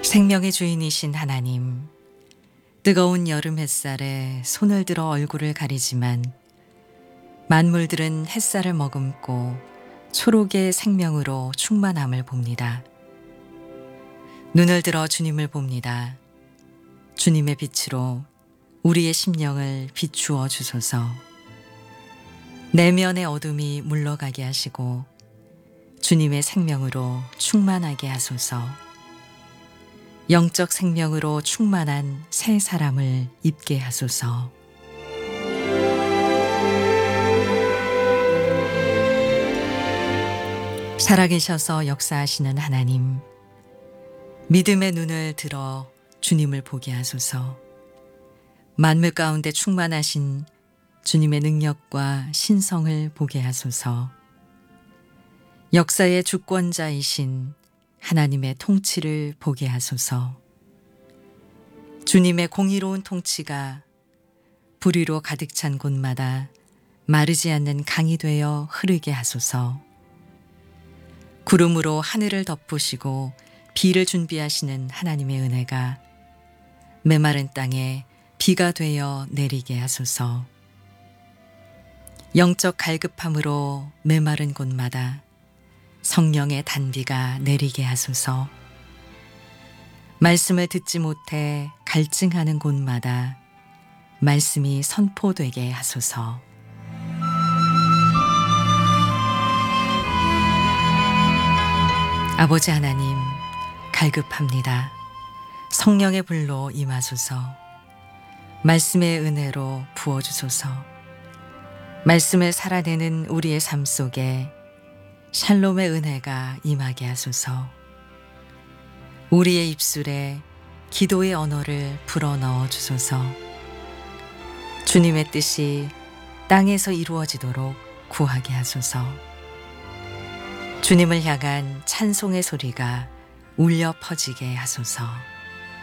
생명의 주인이신 하나님, 뜨거운 여름 햇살에 손을 들어 얼굴을 가리지만 만물들은 햇살을 머금고 초록의 생명으로 충만함을 봅니다. 눈을 들어 주님을 봅니다. 주님의 빛으로 우리의 심령을 비추어 주소서. 내면의 어둠이 물러가게 하시고 주님의 생명으로 충만하게 하소서. 영적 생명으로 충만한 새 사람을 입게 하소서. 살아계셔서 역사하시는 하나님, 믿음의 눈을 들어 주님을 보게 하소서. 만물 가운데 충만하신 주님의 능력과 신성을 보게 하소서. 역사의 주권자이신 하나님의 통치를 보게 하소서. 주님의 공의로운 통치가 불의로 가득 찬 곳마다 마르지 않는 강이 되어 흐르게 하소서. 구름으로 하늘을 덮으시고 비를 준비하시는 하나님의 은혜가 메마른 땅에 비가 되어 내리게 하소서. 영적 갈급함으로 메마른 곳마다 성령의 단비가 내리게 하소서. 말씀을 듣지 못해 갈증하는 곳마다 말씀이 선포되게 하소서. 아버지 하나님, 갈급합니다. 성령의 불로 임하소서. 말씀의 은혜로 부어주소서. 말씀을 살아내는 우리의 삶 속에 샬롬의 은혜가 임하게 하소서. 우리의 입술에 기도의 언어를 불어넣어 주소서. 주님의 뜻이 땅에서 이루어지도록 구하게 하소서. 주님을 향한 찬송의 소리가 울려 퍼지게 하소서.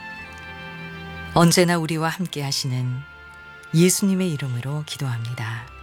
언제나 우리와 함께 하시는 예수님의 이름으로 기도합니다.